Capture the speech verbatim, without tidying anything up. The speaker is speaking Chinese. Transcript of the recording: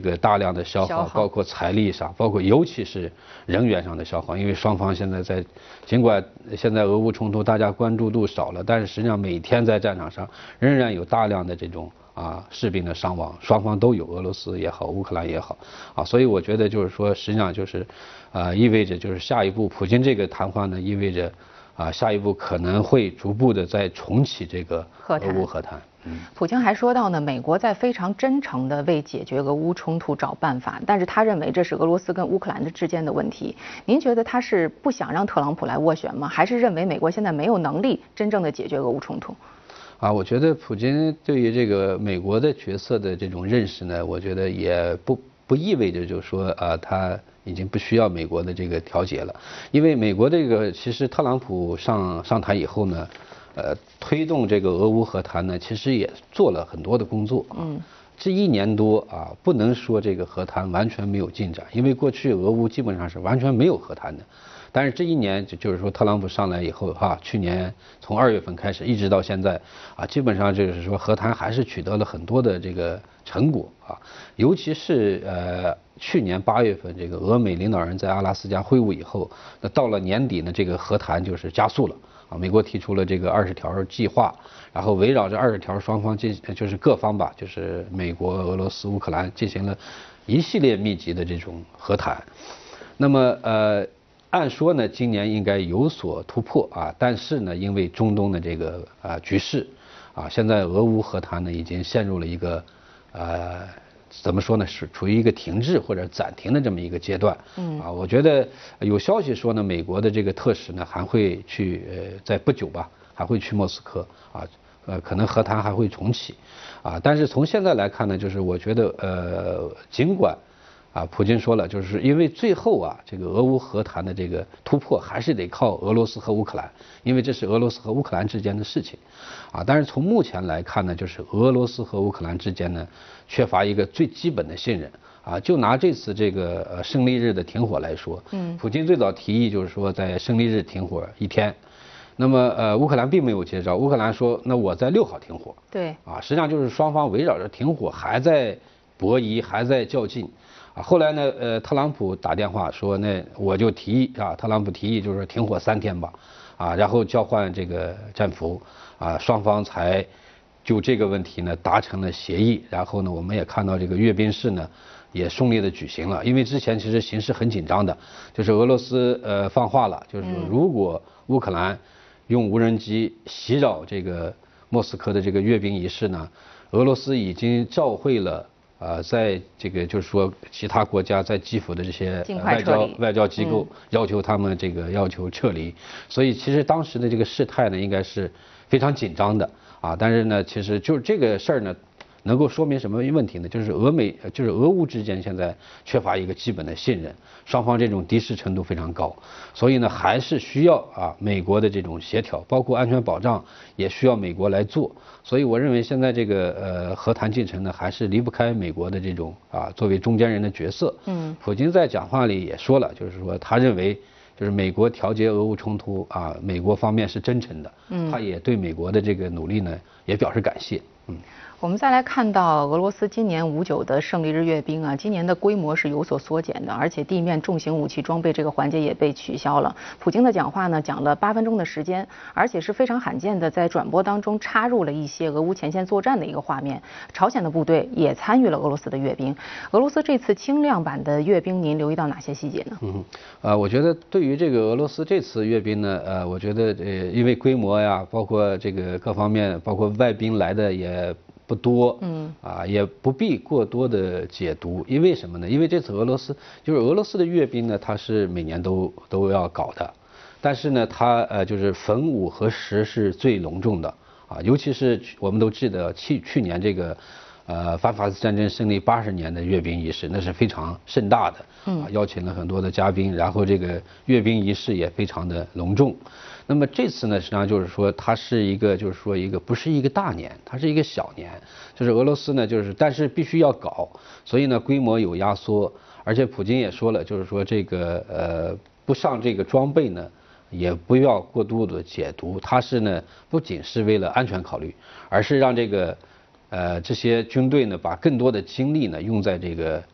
个大量的消耗，包括财力上，包括尤其是人员上的消耗，因为双方现在在，尽管现在俄乌冲突大家关注度少了，但是实际上每天在战场上仍然有大量的这种啊士兵的伤亡，双方都有，俄罗斯也好，乌克兰也好，啊，所以我觉得就是说，实际上就是，啊，意味着就是下一步，普京这个谈话呢，意味着。啊，下一步可能会逐步的再重启这个俄乌和谈。 嗯，普京还说到呢，美国在非常真诚的为解决俄乌冲突找办法，但是他认为这是俄罗斯跟乌克兰的之间的问题。您觉得他是不想让特朗普来斡旋吗？还是认为美国现在没有能力真正的解决俄乌冲突？ 啊，我觉得普京对于这个美国的角色的这种认识呢，我觉得也不不意味着就是说啊他。已经不需要美国的这个调解了，因为美国这个其实特朗普上上台以后呢，呃，推动这个俄乌和谈呢，其实也做了很多的工作。嗯，这一年多啊，不能说这个和谈完全没有进展，因为过去俄乌基本上是完全没有和谈的。但是这一年就就是说特朗普上来以后哈、啊，去年从二月份开始一直到现在啊，基本上就是说和谈还是取得了很多的这个成果啊，尤其是呃去年八月份这个俄美领导人在阿拉斯加会晤以后，那到了年底呢，这个和谈就是加速了啊，美国提出了这个二十条计划，然后围绕着二十条双方进就是各方吧，就是美国、俄罗斯、乌克兰进行了一系列密集的这种和谈，那么呃。按说呢，今年应该有所突破啊，但是呢，因为中东的这个啊局势啊，现在俄乌和谈呢已经陷入了一个呃怎么说呢，是处于一个停滞或者暂停的这么一个阶段。嗯啊，我觉得有消息说呢，美国的这个特使呢还会去呃在不久吧，还会去莫斯科啊，呃可能和谈还会重启啊，但是从现在来看呢，就是我觉得呃尽管。啊，普京说了，就是因为最后啊，这个俄乌和谈的这个突破还是得靠俄罗斯和乌克兰，因为这是俄罗斯和乌克兰之间的事情，啊，但是从目前来看呢，就是俄罗斯和乌克兰之间呢缺乏一个最基本的信任，啊，就拿这次这个呃胜利日的停火来说，嗯，普京最早提议就是说在胜利日停火一天，那么呃乌克兰并没有接招，乌克兰说那我在六号停火， 对， 啊，实际上就是双方围绕着停火还在博弈，还在较劲。啊，后来呢，呃，特朗普打电话说，那我就提议啊，特朗普提议就是停火三天吧，啊，然后交换这个战俘，啊，双方才就这个问题呢达成了协议。然后呢，我们也看到这个阅兵式呢也顺利的举行了，因为之前其实形势很紧张的，就是俄罗斯呃放话了，就是说如果乌克兰用无人机袭扰这个莫斯科的这个阅兵仪式呢，俄罗斯已经召会了。啊，在这个就是说，其他国家在基辅的这些外交外交机构要求他们这个要求撤离，所以其实当时的这个事态呢，应该是非常紧张的啊。但是呢，其实就是这个事儿呢，能够说明什么问题呢？就是俄美就是俄乌之间现在缺乏一个基本的信任，双方这种敌视程度非常高，所以呢，还是需要啊美国的这种协调，包括安全保障也需要美国来做。所以我认为现在这个呃和谈进程呢，还是离不开美国的这种啊作为中间人的角色。嗯，普京在讲话里也说了，就是说他认为就是美国调节俄乌冲突啊，美国方面是真诚的。嗯，他也对美国的这个努力呢也表示感谢。嗯。 我们再来看到俄罗斯今年五九的胜利日阅兵啊，今年的规模是有所缩减的，而且地面重型武器装备这个环节也被取消了。普京的讲话呢，讲了八分钟的时间，而且是非常罕见的，在转播当中插入了一些俄乌前线作战的一个画面。朝鲜的部队也参与了俄罗斯的阅兵。俄罗斯这次轻量版的阅兵，您留意到哪些细节呢？ 嗯，呃，我觉得对于这个俄罗斯这次阅兵呢，呃，我觉得呃，因为规模呀，包括这个各方面，包括外宾来的也。不多，嗯，啊，也不必过多的解读，因为什么呢？因为这次俄罗斯就是俄罗斯的阅兵呢，它是每年都都要搞的，但是呢，它呃就是逢五和十是最隆重的啊，尤其是我们都记得去去年这个呃反法西斯战争胜利八十年的阅兵仪式，那是非常盛大的，嗯，邀请了很多的嘉宾，然后这个阅兵仪式也非常的隆重。那么这次呢，实际上就是说，它是一个，就是说一个不是一个大年，它是一个小年，就是俄罗斯呢，就是但是必须要搞，所以呢规模有压缩，而且普京也说了，就是说这个呃不上这个装备呢，也不要过度的解读，它是呢不仅是为了安全考虑，而是让这个呃这些军队呢把更多的精力呢用在这个